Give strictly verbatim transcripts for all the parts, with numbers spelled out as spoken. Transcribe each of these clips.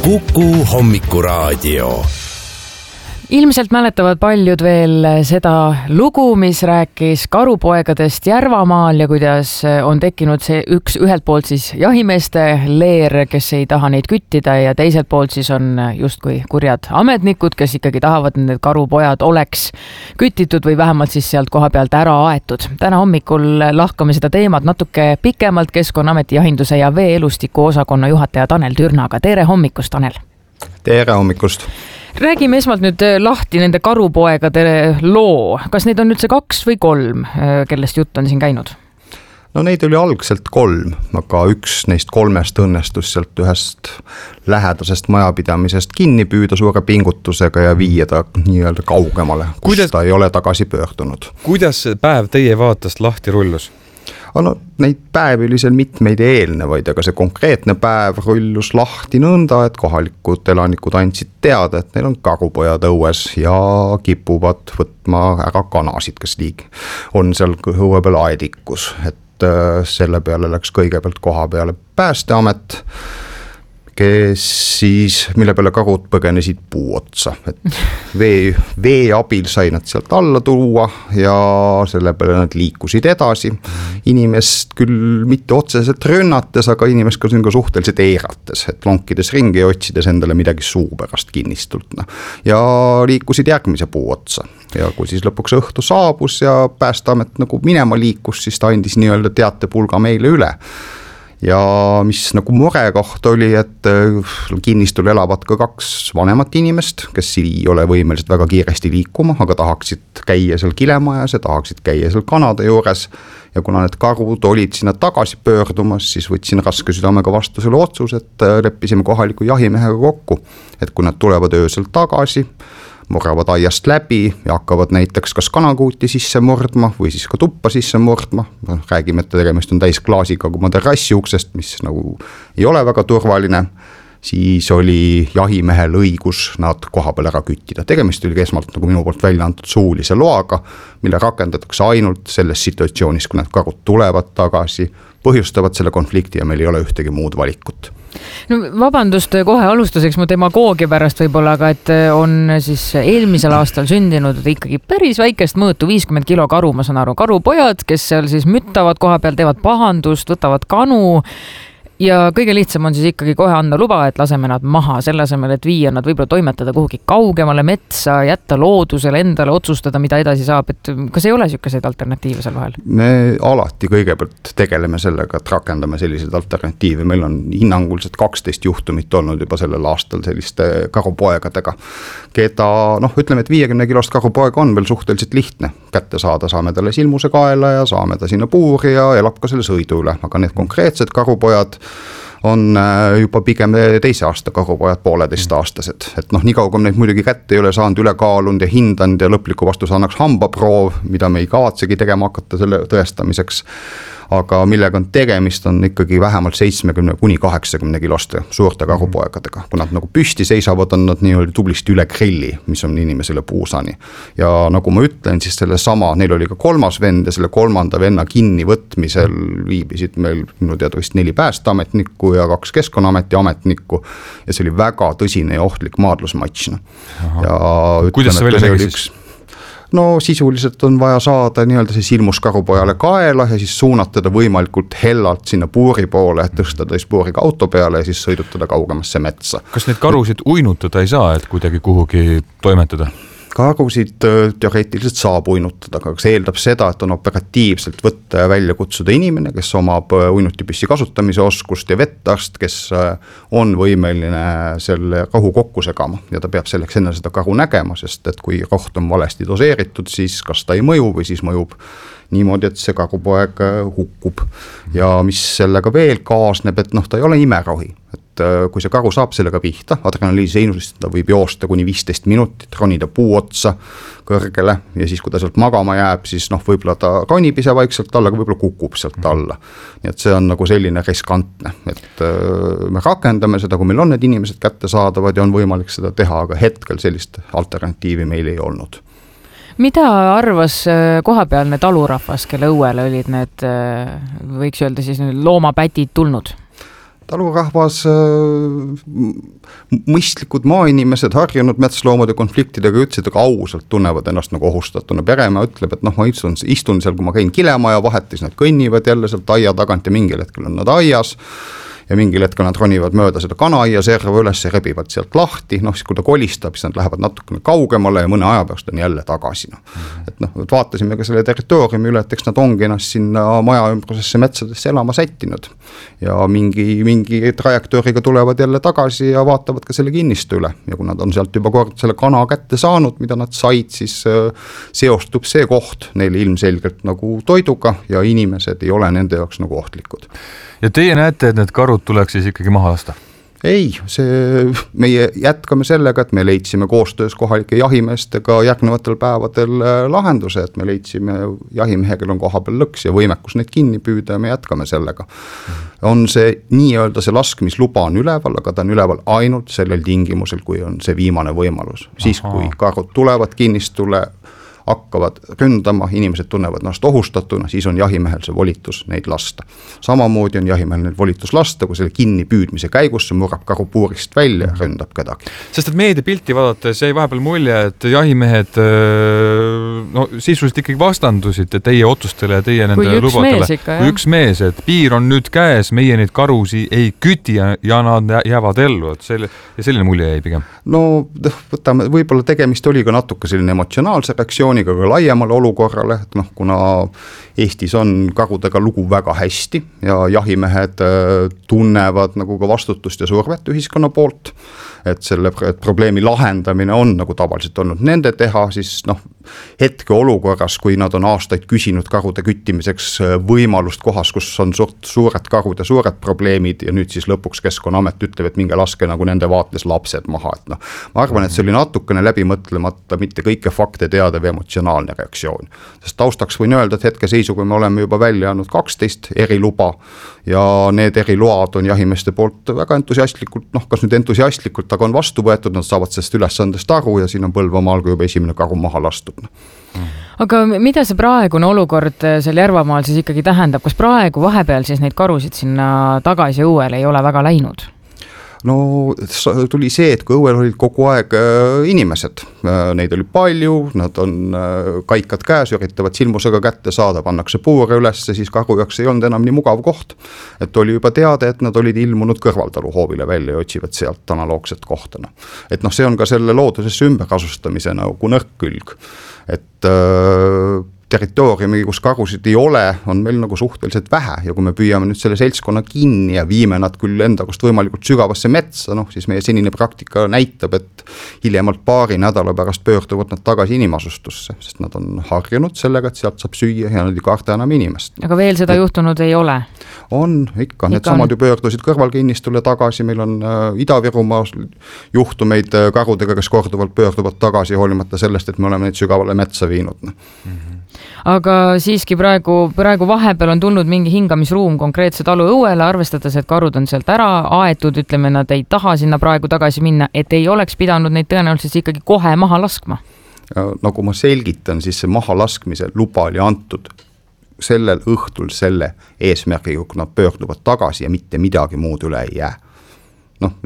Kuku Hommikuraadio. Ilmselt mäletavad paljud veel seda lugu, mis rääkis karupoegadest Järvamaal ja kuidas on tekkinud see üks ühelt poolt siis jahimeeste leer, kes ei taha neid küttida ja teiselt poolt siis on justkui kurjad ametnikud, kes ikkagi tahavad, et need karupojad oleks kütitud või vähemalt siis sealt koha pealt ära aetud. Täna hommikul lahkame seda teemat natuke pikemalt Keskkonnaameti jahinduse ja veeelustiku osakonna juhataja Tanel Türnaga. Tere hommikust, Tanel! Tere hommikust! Räägime esmalt nüüd lahti nende karupoegade loo. Kas neid on üldse kaks või kolm, kellest jutt on siin käinud? No neid oli algselt kolm, aga üks neist kolmest õnnestus sealt ühest lähedasest majapidamisest kinni püüda suure pingutusega ja viia ta nii-öelda kaugemale, kus kuidas, ta ei ole tagasi pöördunud. Kuidas see päev teie vaatast lahti rullus? No, neid päevi oli seal mitmeid eelnevaid, aga see konkreetne päev rullus lahti nõnda, et kohalikud elanikud andsid teada, et neil on karupojad õues ja kipuvad võtma ära kanasid, kes liig on seal õue peal aedikus. Et selle peale läks kõigepealt koha peale Päästeamet, kes siis, mille peale karud põgenesid puu otsa. Et vee, vee abil sai nad sealt alla tuua ja selle peale nad liikusid edasi. Inimest küll mitte otseselt rünnates, aga inimest ka suhteliselt eirates, et lonkides ringi ja otsides endale midagi suu pärast kinnistult. Ja liikusid järgmise puu otsa. Ja kui siis lõpuks õhtu saabus ja Päästeamet nagu minema liikus, siis ta andis nii-öelda teatepulga meile üle. Ja mis nagu murekoht oli, et kinnistul elavad ka kaks vanemat inimest, kes ei ole võimelised väga kiiresti liikuma, aga tahaksid käia seal kilemajas ja tahaksid käia seal kanade juures. Ja kuna need karud olid sinna tagasi pöördumas, siis võtsin raske südamega vastu selle otsus, et leppisime kohaliku jahimehega kokku, et kui nad tulevad öösel tagasi, murravad aiast läbi ja hakkavad näiteks kas kanakuuti sisse murdma või siis ka tuppa sisse murdma. Räägime, et tegemist on täis klaasiga kui terrassi uksest, mis nagu ei ole väga turvaline. Siis oli jahimehel õigus nad koha peal ära küttida. Tegemist oli esmalt nagu minu poolt välja antud suulise loaga, mille rakendatakse ainult selles situatsioonis, kui need karud tulevad tagasi, põhjustavad selle konflikti ja meil ei ole ühtegi muud valikut. No vabandust kohe alustuseks mu demagoogia pärast võib-olla, aga et on siis eelmisel aastal sündinud ikkagi päris väikest mõõtu viiskümmend kilo karu, ma saan aru, karupojad, kes seal siis müttavad koha peal, teevad pahandust, võtavad kanu ja kõige lihtsam on siis ikkagi kohe anda luba, et laseme nad maha selle asemel, et viia nad võib-olla toimetada kuhugi kaugemale metsa, jätta loodusele endale otsustada, mida edasi saab, et kas ei ole selliseid alternatiive seal vahel? Me alati kõigepealt tegeleme sellega, et rakendame selliseid alternatiive. Meil on hinnanguliselt kaksteist juhtumit olnud juba sellel aastal selliste karupoegadega, keda, noh, ütleme, et viiekümne kilost karupoega on veel suhteliselt lihtne kätte saada, saame talle silmuse kaela ja saame ta sinna puuri ja elab ka selle sõidu üle, aga need konkreetsed karupojad on juba pigem teise aasta karupojad pooleteist aastased. Et noh, nii kaugem neid muidugi kätte ei ole saanud üle kaalunud ja hindanud ja lõpliku vastus annaks hambaproov, mida me ei kavatsegi tegema hakata selle tõestamiseks. Aga millega on tegemist, on ikkagi vähemalt seitsmekümne kuni kaheksakümne kiloste suurte karupoegadega. Kui nad nagu püsti seisavad, on nad nii tublisti üle grilli, mis on inimesele puusani. Ja nagu ma ütlen, siis selle sama, neil oli ka kolmas vend ja selle kolmanda venna kinni võtmisel viibisid meil minu teada vist neli Päästeametnikku ja kaks Keskkonnaameti ametnikku ja see oli väga tõsine ja ohtlik maadlusmatš. Ja kuidas see välja nägi siis? No sisuliselt on vaja saada nii-öelda see silmus karupojale kaela ja siis suunatada võimalikult hellalt sinna puuri poole, et tõsta tõis puuriga auto peale ja siis sõidutada kaugemasse metsa. Kas need karusid uinutada ei saa, et kuidagi kuhugi toimetada? Karusid teoreetiliselt saab uinutada, aga see eeldab seda, et on operatiivselt võtta ja välja kutsuda inimene, kes omab uinutipüssi kasutamise oskust ja vettarst, kes on võimeline selle rahu kokku segama ja ta peab selleks enne seda karu nägema, sest et kui roht on valesti doseeritud, siis kas ta ei mõju või siis mõjub niimoodi, et see karupoeg hukkub. Ja mis sellega veel kaasneb, et noh, ta ei ole imerohi. Et kui see karu saab sellega pihta, adrenaliisi seinusest ta võib joosta kuni viisteist minutit, ronida puu otsa kõrgele ja siis kui ta sealt magama jääb, siis noh, võib-olla ta ronib ise vaikselt alla, aga võib-olla kukub sealt alla. Nii et see on nagu selline riskantne, et me rakendame seda, kui meil on need inimesed kätte saadavad ja on võimalik seda teha, aga hetkel sellist alternatiivi meil ei olnud. Mida arvas kohapealne talurahvas, kelle õuele olid need, võiks öelda siis need loomapätid tulnud? talurahvas, mõistlikud maainimesed, harjunud metsloomade konfliktidega ütlesid, aga ausalt tunnevad ennast nagu ohustatuna. Peremaa ütleb, et noh, ma istun, istun seal, kui ma käin kilemaja vahet, siis nad kõnnivad jälle sealt aia tagant ja mingil hetkel on nad aias. Ja mingil hetkel nad ronivad mööda seda kanaaia serva üles ja rebivad sealt lahti, noh siis kui ta kolistab, siis nad lähevad natukene kaugemale ja mõne aja pärast on jälle tagasi. No. Et noh, et vaatasime ka selle territooriumi üle, et eks nad ongi ennast sinna maja ümbrusesse metsadesse elama sättinud. Ja mingi, mingi trajektooriga tulevad jälle tagasi ja vaatavad ka selle kinnistu üle. Ja kui nad on sealt juba kord selle kana kätte saanud, mida nad said, siis seostub see koht neile ilmselgelt nagu toiduga ja inimesed ei ole nende jaoks nagu ohtlikud. Ja teie näete, et need karud tuleks siis ikkagi maha lasta? Ei, see, meie jätkame sellega, et me leidsime koostöös kohalike jahimeestega järgnevatel päevadel lahenduse, et me leidsime jahimehegel on koha peal lõks ja võimekus neid kinni püüda ja me jätkame sellega. On see nii-öelda see laskmisluba on üleval, aga ta on üleval ainult sellel tingimusel, kui on see viimane võimalus. Siis Aha. kui karud tulevad kinnistule, hakkavad ründama, inimesed tunnevad ennast ohustatuna, siis on jahimehel see volitus neid lasta. Samamoodi on jahimehel neid volitus lasta, kui selle kinni püüdmise käigus see murrab karu puurist välja ja ründab kedagi. Sest et meediapilti vaadates jäi vahepeal mulje, et jahimehed no, sisuliselt ikkagi vastandusid teie otsustele ja teie nende kui üks lubadele. Mees ikka, kui üks mees, et piir on nüüd käes, meie neid karusi ei küti ja, ja nad jäävad ellu. Et selle, ja selline mulje jäi pigem. No võtame, võib-olla tegemist oli ka natuke selline emotsionaalse reaktsiooni ka laiemale olukorrale, et noh, kuna Eestis on karudega lugu väga hästi ja jahimehed tunnevad nagu ka vastutust ja survet ühiskonna poolt, et selle et probleemi lahendamine on nagu tavaliselt olnud nende teha, siis noh, hetke olukorras, kui nad on aastaid küsinud karude küttimiseks võimalust kohas, kus on suurt, suured karud ja suured probleemid ja nüüd siis lõpuks Keskkonnaamet ütleb, et minge laske nagu nende vaates lapsed maha, et noh, ma arvan, et see oli natukene läbi mõtlemata, mitte kõike fakte teada või emotsionaalne reaktsioon. Sest taustaks võin öelda, et hetke seisuga me oleme juba välja andnud kaksteist eriluba ja need eriload on jahimeeste poolt väga entusiastlikult, noh kas nüüd entusiastlikult, aga on vastu võetud, nad saavad sellest ülesandest aru ja siin on Põlvamaal kui juba esimene karu maha lastud. Aga mida see praegune olukord seal Järvamaal siis ikkagi tähendab? Kas praegu vahepeal siis neid karusid sinna tagasi õuele ei ole väga läinud? No tuli see, et kui õuel olid kogu aeg inimesed, neid oli palju, nad on kaikad käes, üritavad silmusega kätte saada, pannakse puure üles, siis karu jaoks ei olnud enam nii mugav koht. Et oli juba teada, et nad olid ilmunud kõrvaltalu hoovile välja ja otsivad sealt analoogset kohtana. Et noh, see on ka selle loodusesse ümberasustamise nagu nõrk külg. Et äh, territooriumi, kus karusid ei ole, on meil nagu suhteliselt vähe ja kui me püüame nüüd selle seltskonna kinni ja viime nad küll endakust võimalikult sügavasse metsa, noh siis meie senine praktika näitab, et hiljemalt paari nädala pärast pöörduvad nad tagasi inimasustusse, sest nad on harjunud sellega, et sealt saab süüa ja nad ei karta enam inimest. Aga veel seda et, juhtunud ei ole? On, ikka, need ikka samad ju pöördusid kõrvalkinnistule tagasi, meil on äh, Ida-Virumaa juhtumeid äh, karudega, kes korduvalt pöörduvad tagasi hoolimata sellest, et me oleme neid sügavale metsa viinud. Mm-hmm. Aga siiski praegu, praegu vahepeal on tulnud mingi hingamisruum konkreetse talu õuele, arvestades, et karud on sealt ära aetud, ütleme, nad ei taha sinna praegu tagasi minna, et ei oleks pidanud neid tõenäoliselt ikkagi kohe maha laskma. Ja, nagu ma selgitan, siis see maha laskmise luba oli antud sellel õhtul selle eesmärgiga, kui nad pöörduvad tagasi ja mitte midagi muud üle ei jää. Noh,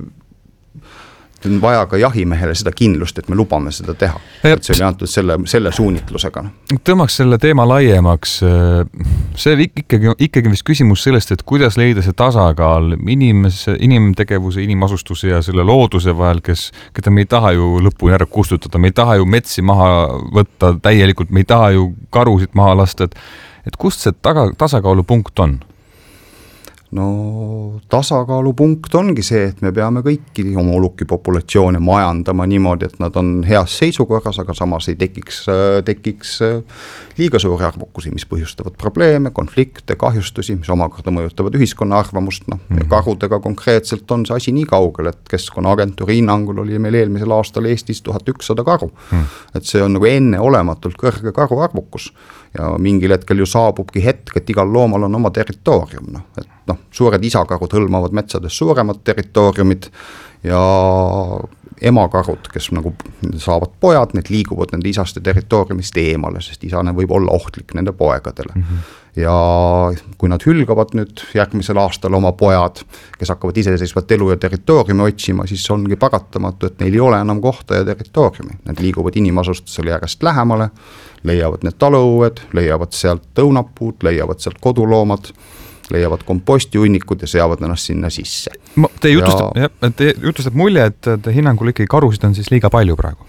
on vaja ka jahimehele seda kindlust, et me lubame seda teha. Et see oli antud selle, selle suunitlusega. Tõmmaks selle teema laiemaks. See ikkagi, ikkagi vist küsimus sellest, et kuidas leida see tasakaal inimese, inimtegevuse, inimasustuse ja selle looduse vahel, kes, keda me ei taha ju lõpuni ära kustutada, me ei taha ju metsi maha võtta täielikult, me ei taha ju karusid maha lasta, et, et kust see taga, tasakaalupunkt on? No tasakaalupunkt ongi see, et me peame kõiki oma ulukipopulatsioone majandama niimoodi, et nad on heas seisukorras, aga samas ei tekiks, tekiks liiga suuri arvukusi, mis põhjustavad probleeme, konflikte, kahjustusi, mis omakorda mõjutavad ühiskonna arvamust. No, mm-hmm. Karudega konkreetselt on see asi nii kaugel, et Keskkonnaagentuuri hinnangul oli meil eelmisel aastal Eestis tuhat ükssada karu. Mm. Et see on nagu enne olematult kõrge karu arvukus. Ja mingil hetkel ju saabubki hetk, et igal loomal on oma territoorium. No. Et noh, suured isakarud hõlmavad metsades suuremad territooriumid ja emakarud, kes nagu saavad pojad, need liiguvad nende isaste territooriumist eemale, sest isane võib olla ohtlik nende poegadele. Mm-hmm. Ja kui nad hülgavad nüüd järgmisel aastal oma pojad, kes hakkavad iseseisvat elu ja territooriumi otsima, siis ongi paratamatu, et neil ei ole enam kohta ja territooriumi. Nad liiguvad inimasustusele järjest lähemale, leiavad need taluõued, leiavad sealt õunapuud, leiavad sealt koduloomad, leiavad kompostiunnikud ja seavad ennast sinna sisse. Te jutustab, ja... jah, te jutustab mulje, et te hinnangul ikkagi karusid on siis liiga palju praegu?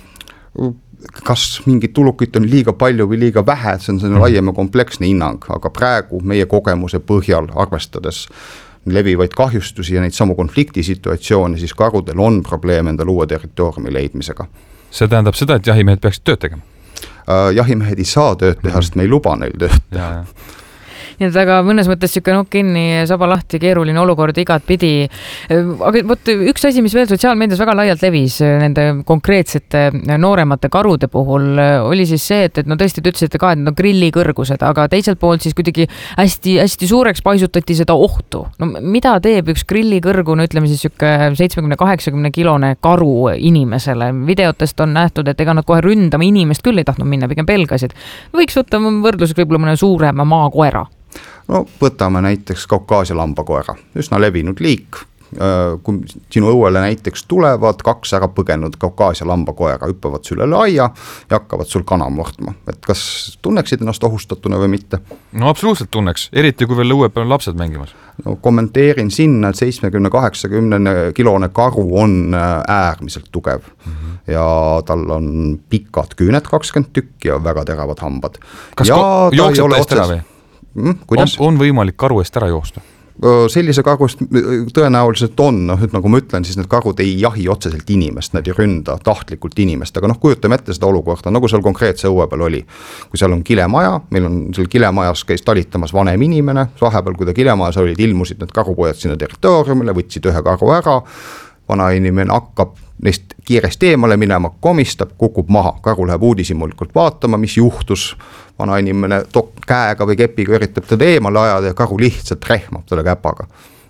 Kas mingit tulukit on liiga palju või liiga vähe, see on selline laiem ja kompleksne hinnang, aga praegu meie kogemuse põhjal arvestades levivaid kahjustusi ja neid samu konfliktisituatsioone, siis karudel on probleem endal uue territooriumi leidmisega. See tähendab seda, et jahimehed peaksid tööd tegema? Uh, jahimehed ei saa tööd teha, sest me ei luba neil tööd teha. Nii et aga mõnes mõttes siuke nokk kinni, saba lahti, keeruline olukord igat pidi. Aga võt, üks asi, mis veel sotsiaalmeedias väga laialt levis nende konkreetsete nooremate karude puhul, oli siis see, et, et no tõesti te ütlesite ka, et need on grillikõrgused, aga teiselt poolt siis kuidagi hästi, hästi suureks paisutati seda ohtu. No mida teeb üks grillikõrgune, ütleme siis siuke seitsmekümne kaheksakümne kilone karu inimesele? Videotest on nähtud, et ega nad kohe ründama inimest küll ei tahtnud minna, pigem pelgasid. Võiks võtta võrdluseks võib-olla mõne suurema maakoera. No võtame näiteks Kaukaasia lambakoera, üsna levinud liik. Kui sinu õuele näiteks tulevad kaks ära põgenud Kaukaasia lambakoera, hüppavad sul üle aia ja hakkavad sul kana murdma. Et kas tunneksid ennast ohustatuna või mitte? No absoluutselt tunneks, eriti kui veel õue peal lapsed mängimas. No, kommenteerin sinna, et seitsmekümne kaheksakümne kilone karu on äärmiselt tugev. Mm-hmm. Ja tal on pikad küüned kakskümmend tükki ja väga teravad hambad. Kas ja ko- jookseb ta eest ära või? Mm, on, on võimalik karu eest ära joosta? Sellise karust tõenäoliselt on, noh, et nagu ma ütlen, siis need karud ei jahi otseselt inimest, nad ei ründa tahtlikult inimest, aga noh, kujutame ette seda olukorda, nagu seal konkreetse õue peal oli. Kui seal on kilemaja, meil on seal kilemajas käis talitamas vanem inimene, vahepeal, kui ta kilemajas olid, ilmusid need karupojad sinna territooriumile, võtsid ühe karu ära, vana inimene hakkab neist kiiresti eemale minema, komistab, kukub maha, karu läheb uudishimulikult vaatama, mis juhtus, vana inimene tok, käega või kepiga üritab teda eemale ajada ja karu lihtsalt rehmab talle käpaga.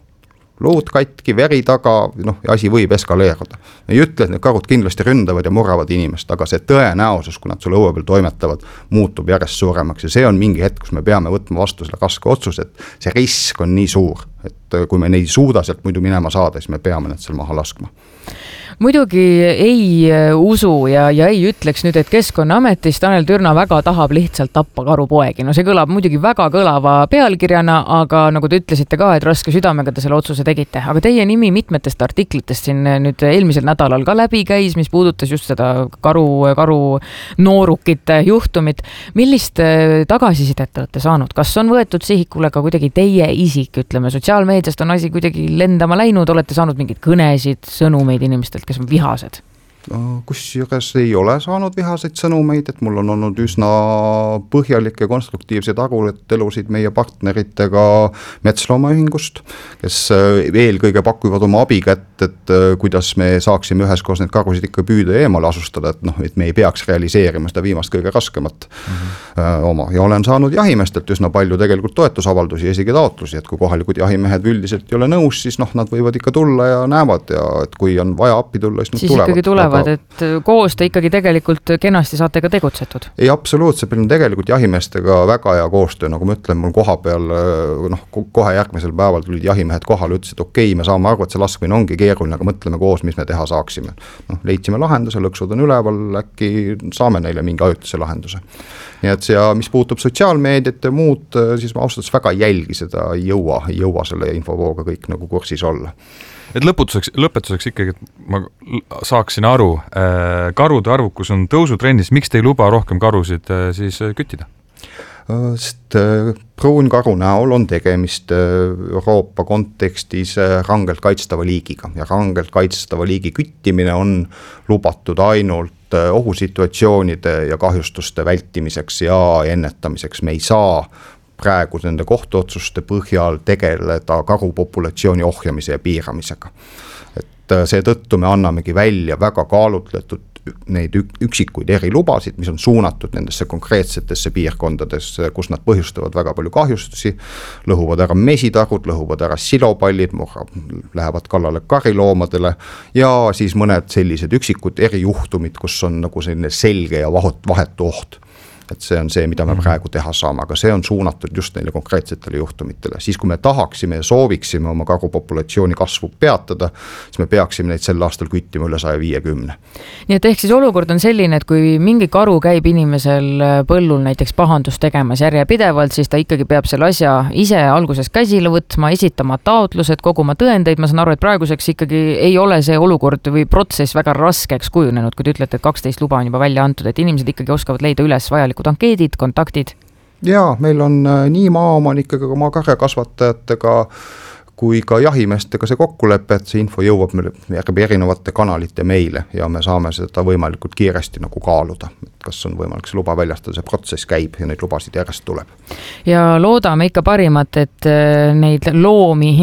Luud katki, veri taga, noh, asi võib eskaleeruda. Ei ütle, et need karud kindlasti ründavad ja murravad inimest, aga see tõenäosus, kui nad sulle õue peal toimetavad, muutub järjest suuremaks ja see on mingi hetk, kus me peame võtma vastu selle raske otsuse, et see risk on nii suur, et kui me neid suuda sealt muidu minema saada, siis me peame need seal maha laskma. Muidugi ei usu ja, ja ei ütleks nüüd, et Keskkonnaametis Tanel Türna väga tahab lihtsalt tappa karupoegi. No see kõlab muidugi väga kõlava pealkirjana, aga nagu te ütlesite ka, et raske südamega te selle otsuse tegite. Aga teie nimi mitmetest artiklitest siin nüüd eelmisel nädalal ka läbi käis, mis puudutas just seda karu, karu noorukite juhtumit. Millist tagasisidet olete saanud? Kas on võetud sihikule ka kuidagi teie isik, ütleme, sotsiaalmeediast on asi kuidagi lendama läinud, olete saanud mingid kõnesid, sõnumeid inimestelt, kes on vihased? Kus juures ei ole saanud vihaseid sõnumeid, et mul on olnud üsna põhjalik ja konstruktiivseid arutelusid meie partneritega Metsloomaühingust, kes eelkõige pakuvad oma abi kätt, et kuidas me saaksime üheskoos need karusid ikka püüda ja eemale asustada, et, noh, et me ei peaks realiseerima seda viimast kõige raskemat mm-hmm. oma. Ja olen saanud jahimestelt üsna palju tegelikult toetusavaldusi ja isegi taotlusi, et kui kohalikud jahimehed üldiselt ei ole nõus, siis noh, nad võivad ikka tulla ja näevad ja et kui on vaja appi tulla, siis, siis nad tulevad. Et koos te ikkagi tegelikult kenasti saate ka tegutsetud? Ei, absoluutselt, meil on tegelikult jahimeestega väga hea koostöö, nagu ma ütlen, mul koha peal, noh, kohe järgmisel päeval tulid jahimehed kohale, ütlesid, et okei, me saame aru, et see laskmine ongi keeruline, aga mõtleme koos, mis me teha saaksime. Noh, leidsime lahenduse, lõksud on üleval, äkki saame neile mingi ajutise lahenduse. Nii et see, mis puutub sotsiaalmeediat ja muud, siis ma ausalt väga jälgi seda, ei jõua, ei jõua selle infovooga kõik nagu kursis olla. Et lõputuseks, lõpetuseks ikkagi, et ma saaksin aru, karude arvukus on tõusutrennis, miks te ei luba rohkem karusid siis küttida? Sest pruunkaru näol on tegemist Euroopa kontekstis rangelt kaitstava liigiga ja rangelt kaitstava liigi küttimine on lubatud ainult ohusituatsioonide ja kahjustuste vältimiseks ja ennetamiseks. Me ei saa praegu nende kohtuotsuste põhjal tegeleda karupopulatsiooni ohjamise ja piiramisega. Et seetõttu me annamegi välja väga kaalutletud neid üksikuid erilubasid, mis on suunatud nendesse konkreetsetesse piirkondadesse, kus nad põhjustavad väga palju kahjustusi, lõhuvad ära mesitarud, lõhuvad ära silopallid, lähevad kallale kariloomadele ja siis mõned sellised üksikud erijuhtumid, kus on nagu selline selge ja vahetu oht. Et see on see, mida me praegu teha saame, aga see on suunatud just neile konkreetsetele juhtumitele. Siis kui me tahaksime ja sooviksime oma karupopulatsiooni kasvu peatada, siis me peaksime neid sel aastal küttima üle saja viiekümne. Nii et ehk siis olukord on selline, et kui mingi karu käib inimesel põllul näiteks pahandust tegemas järjepidevalt, siis ta ikkagi peab selle asja ise alguses käsile võtma, esitama taotlused, koguma tõendeid. Ma saan aru, et praeguseks ikkagi ei ole see olukord või protsess väga raskeks kujunenud, kui te ütlete, et kaksteist luba on juba välja antud, et inimesed ikkagi oskavad leida üles vajalik ankeedid, kontaktid? Jaa, meil on nii maaomanikega, ka maakarjakasvatajatega kui ka jahimeestega see kokkulepe, et see info jõuab meil erinevate kanalite meile ja me saame seda võimalikult kiiresti nagu kaaluda, et kas on võimalik see luba väljastada, see protsess käib ja neid lubasid järjest tuleb. Ja loodame ikka parimat, et neid loomi